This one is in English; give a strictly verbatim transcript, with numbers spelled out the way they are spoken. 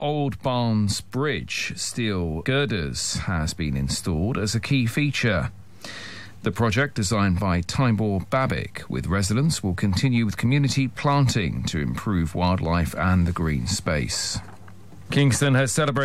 Old Barnes Bridge steel girders has been installed as a key feature. The project, designed by Tibor Babik with residents, will continue with community planting to improve wildlife and the green space. Kingston has celebrated